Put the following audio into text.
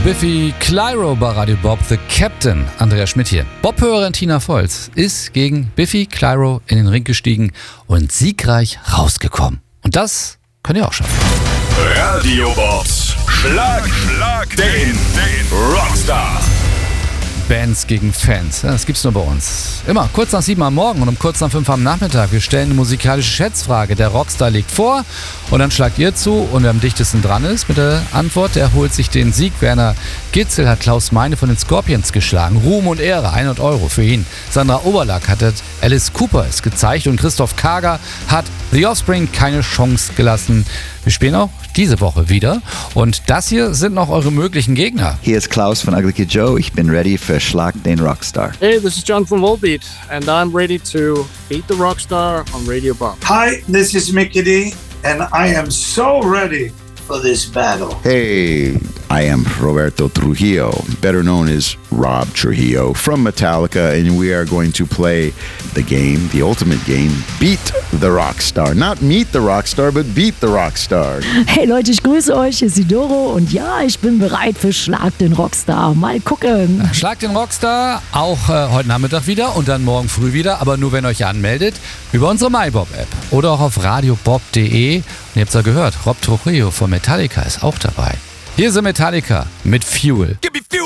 Biffy Clyro bei Radio Bob, The Captain. Andreas Schmidt hier. Bob-Hörerin Tina Volz ist gegen Biffy Clyro in den Ring gestiegen und siegreich rausgekommen. Und das könnt ihr auch schaffen. Radio Bobs Schlag den Rockstar. Bands gegen Fans, das gibt's nur bei uns. Immer kurz nach 7 am Morgen und um kurz nach 5 am Nachmittag. Wir stellen eine musikalische Schätzfrage. Der Rockstar legt vor und dann schlagt ihr zu. Und wer am dichtesten dran ist mit der Antwort, der holt sich den Sieg. Werner Gitzel hat Klaus Meine von den Scorpions geschlagen. Ruhm und Ehre, 100 € für ihn. Sandra Oberlack hat Alice Cooper es gezeigt und Christoph Kager hat The Offspring keine Chance gelassen. Wir spielen auch diese Woche wieder. Und das hier sind noch eure möglichen Gegner. Hier ist Klaus von Ugly Kid Joe. Ich bin ready für Schlag den Rockstar. Hey, this is John from Volbeat, and I'm ready to beat the Rockstar on Radio Bob. Hi, this is Mickey D, and I am so ready for this battle. Hey, I am Roberto Trujillo, better known as Rob Trujillo from Metallica, and we are going to play the game, the ultimate game, Beat the Rockstar. Not meet the Rockstar, but beat the Rockstar. Hey Leute, ich grüße euch, hier ist Isidoro und ja, ich bin bereit für Schlag den Rockstar. Mal gucken. Schlag den Rockstar auch heute Nachmittag wieder und dann morgen früh wieder, aber nur wenn ihr euch anmeldet über unsere MyBob-App oder auch auf radiobob.de. Und ihr habt es ja gehört, Rob Trujillo von Metallica ist auch dabei. Hier sind Metallica mit Fuel. Give me fuel.